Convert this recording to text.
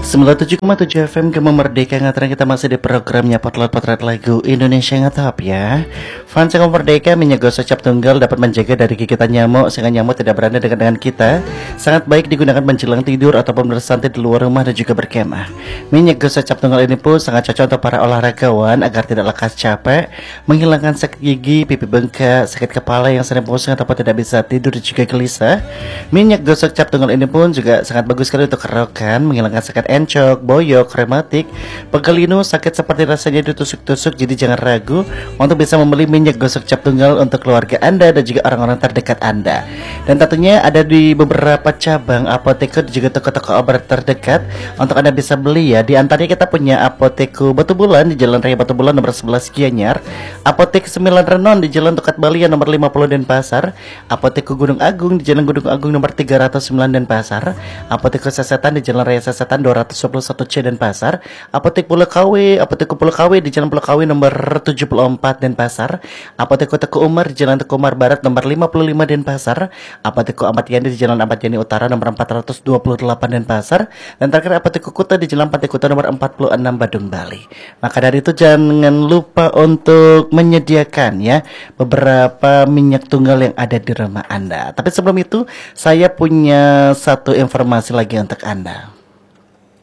97,7 FM Gema Merdeka ngatakan kita masih di programnya Potret Lagu Indonesia Ngetop ya. Fans Gema Merdeka minyak gosok cap tunggal dapat menjaga dari gigitan nyamuk sehingga nyamuk tidak berada dekat dengan kita. Sangat baik digunakan menjelang tidur ataupun bersantai di luar rumah dan juga berkemah. Minyak gosok cap tunggal ini pun sangat cocok untuk para olahragawan agar tidak lekas capek, menghilangkan sakit gigi, pipi bengkak, sakit kepala yang sering pusing ataupun tidak bisa tidur dan juga gelisah. Minyak gosok cap tunggal ini pun juga sangat bagus sekali untuk kerokan, menghilangkan sakit encok, boyok, rematik, pegel linu, sakit seperti rasanya ditusuk-tusuk. Jadi jangan ragu untuk bisa membeli minyak gosok cap tunggal untuk keluarga Anda dan juga orang-orang terdekat Anda. Dan tentunya ada di beberapa cabang apotek dan juga toko-toko obat terdekat untuk Anda bisa beli ya. Di antaranya kita punya Apoteku Batu Bulan di Jalan Raya Batu Bulan nomor 11 Gianyar, Apotek 9 Renon di Jalan Tokat Bali nomor 50 Denpasar, Apoteku Gunung Agung di Jalan Gunung Agung nomor 309 Denpasar, Apoteku Sasetan di Jalan Raya Sasetan 221C Denpasar, Apotek Apoteku Pulau KW di Jalan Pulau KW nomor 74 Denpasar, Apoteku Teku Umar di Jalan Teku Umar Barat nomor 55 Denpasar, Apoteku Ahmad Yani di Jalan Ahmad Yani Utara nomor 428 Denpasar, dan terakhir Apoteku Kuta di Jalan Pantai Kuta nomor 46 Badung Bali. Maka dari itu jangan lupa untuk menyediakan ya beberapa minyak tunggal yang ada di rumah Anda. Tapi sebelum itu saya punya satu informasi lagi untuk Anda.